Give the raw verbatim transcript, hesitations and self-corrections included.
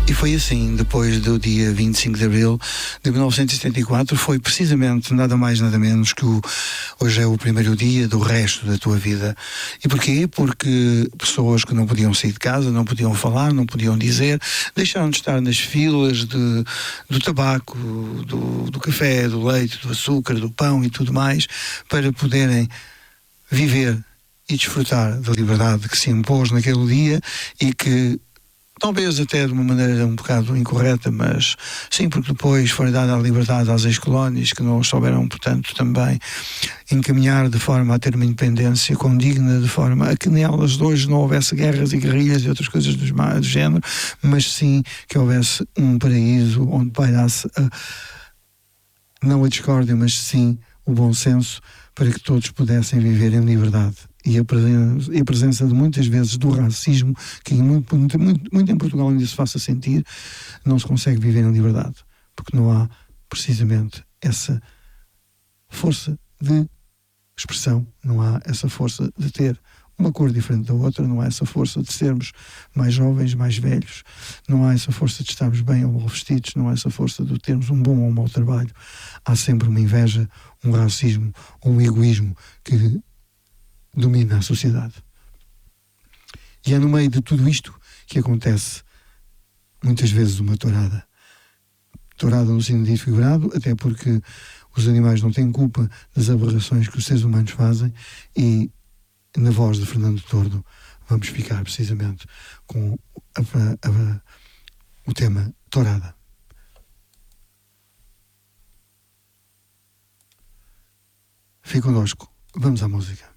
E foi assim, depois do dia vinte e cinco de Abril de mil novecentos e setenta e quatro, foi precisamente nada mais nada menos que o, hoje é o primeiro dia do resto da tua vida. E porquê? Porque pessoas que não podiam sair de casa, não podiam falar, não podiam dizer, deixaram de estar nas filas de, do tabaco, do, do café, do leite, do açúcar, do pão e tudo mais, para poderem viver e desfrutar da liberdade que se impôs naquele dia e que talvez até de uma maneira um bocado incorreta, mas sim, porque depois foi dada a liberdade às ex-colónias que não souberam, portanto, também encaminhar de forma a ter uma independência condigna, de forma a que nelas de hoje não houvesse guerras e guerrilhas e outras coisas do, do género, mas sim que houvesse um paraíso onde pairasse a, não a discórdia, mas sim o bom senso para que todos pudessem viver em liberdade. E a, presença, e a presença de muitas vezes do racismo, que muito, muito, muito, muito em Portugal ainda se faça sentir, não se consegue viver em liberdade, porque não há precisamente essa força de expressão, não há essa força de ter uma cor diferente da outra, não há essa força de sermos mais jovens, mais velhos, não há essa força de estarmos bem ou mal vestidos, não há essa força de termos um bom ou um mau trabalho. Há sempre uma inveja, um racismo ou um egoísmo que domina a sociedade. E é no meio de tudo isto que acontece muitas vezes uma tourada. Tourada no sentido figurado, até porque os animais não têm culpa das aberrações que os seres humanos fazem, e na voz de Fernando Tordo vamos ficar precisamente com a, a, a, o tema tourada. Fique connosco, vamos à música.